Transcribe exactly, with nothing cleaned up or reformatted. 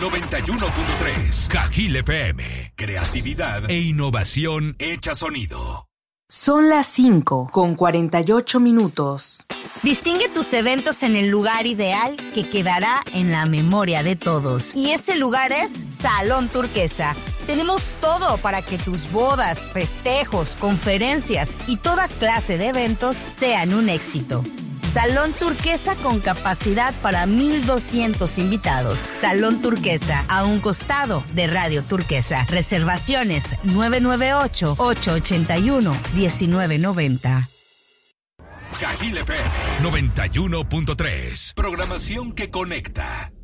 noventa y uno punto tres. Cajil F M. Creatividad e innovación hecha sonido. Son las cinco con cuarenta y ocho minutos. Distingue tus eventos en el lugar ideal que quedará en la memoria de todos. Y ese lugar es Salón Turquesa. Tenemos todo para que tus bodas, festejos, conferencias y toda clase de eventos sean un éxito. Salón Turquesa con capacidad para mil doscientos invitados. Salón Turquesa, a un costado de Radio Turquesa. Reservaciones nueve nueve ocho, ocho ocho uno, uno nueve nueve cero. Cajil F M noventa y uno punto tres. Programación que conecta.